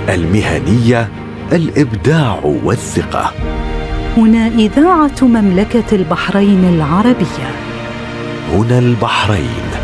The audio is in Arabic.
المهنية، الإبداع والثقة. هنا إذاعة مملكة البحرين العربية. هنا البحرين.